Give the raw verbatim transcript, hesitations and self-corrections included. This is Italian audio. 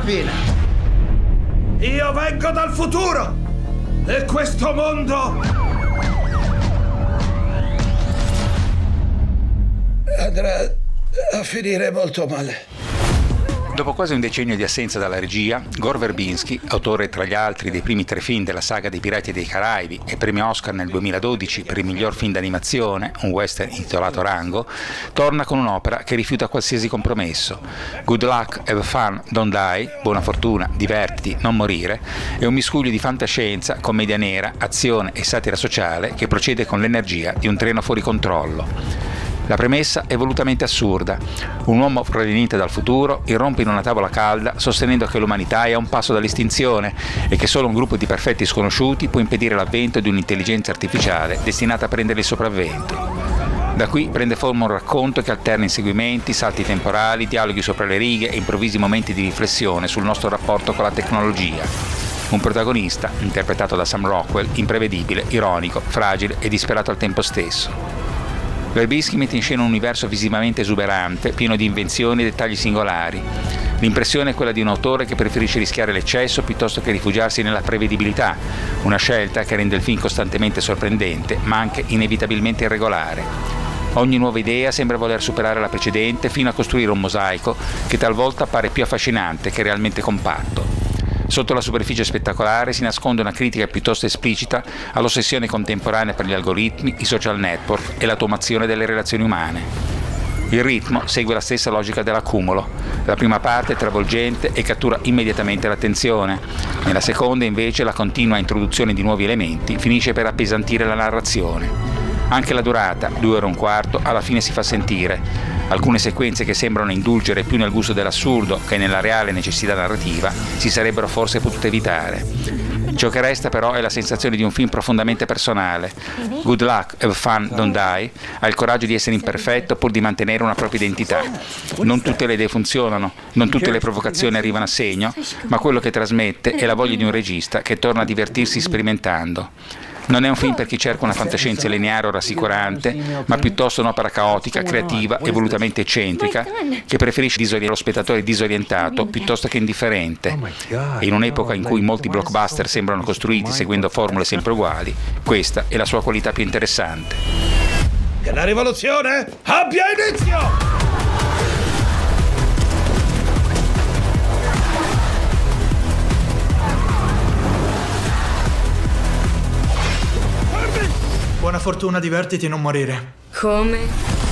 rapina. Io vengo dal futuro e questo mondo andrà a finire molto male. Dopo quasi un decennio di assenza dalla regia, Gore Verbinski, autore tra gli altri dei primi tre film della saga dei Pirati dei Caraibi e premio Oscar nel duemiladodici per il miglior film d'animazione, un western intitolato Rango, torna con un'opera che rifiuta qualsiasi compromesso. Good Luck, Have Fun, Don't Die, buona fortuna, divertiti, non morire, è un miscuglio di fantascienza, commedia nera, azione e satira sociale che procede con l'energia di un treno fuori controllo. La premessa è volutamente assurda. Un uomo proveniente dal futuro irrompe in una tavola calda sostenendo che l'umanità è a un passo dall'estinzione e che solo un gruppo di perfetti sconosciuti può impedire l'avvento di un'intelligenza artificiale destinata a prendere il sopravvento. Da qui prende forma un racconto che alterna inseguimenti, salti temporali, dialoghi sopra le righe e improvvisi momenti di riflessione sul nostro rapporto con la tecnologia. Un protagonista, interpretato da Sam Rockwell, imprevedibile, ironico, fragile e disperato al tempo stesso. Verbinski mette in scena un universo visivamente esuberante, pieno di invenzioni e dettagli singolari. L'impressione è quella di un autore che preferisce rischiare l'eccesso piuttosto che rifugiarsi nella prevedibilità, una scelta che rende il film costantemente sorprendente, ma anche inevitabilmente irregolare. Ogni nuova idea sembra voler superare la precedente fino a costruire un mosaico che talvolta appare più affascinante che realmente compatto. Sotto la superficie spettacolare si nasconde una critica piuttosto esplicita all'ossessione contemporanea per gli algoritmi, i social network e l'automazione delle relazioni umane. Il ritmo segue la stessa logica dell'accumulo. La prima parte è travolgente e cattura immediatamente l'attenzione. Nella seconda, invece, la continua introduzione di nuovi elementi finisce per appesantire la narrazione. Anche la durata, due ore e un quarto, alla fine si fa sentire. Alcune sequenze che sembrano indulgere più nel gusto dell'assurdo che nella reale necessità narrativa si sarebbero forse potute evitare. Ciò che resta però è la sensazione di un film profondamente personale. Good Luck, Have Fun, Don't Die ha il coraggio di essere imperfetto pur di mantenere una propria identità. Non tutte le idee funzionano, non tutte le provocazioni arrivano a segno, ma quello che trasmette è la voglia di un regista che torna a divertirsi sperimentando. Non è un film per chi cerca una fantascienza lineare o rassicurante, ma piuttosto un'opera caotica, creativa e volutamente eccentrica, che preferisce disorientare lo spettatore disorientato piuttosto che indifferente. E in un'epoca in cui molti blockbuster sembrano costruiti seguendo formule sempre uguali, questa è la sua qualità più interessante. Che la rivoluzione abbia inizio! Buona fortuna, divertiti e non morire. Come?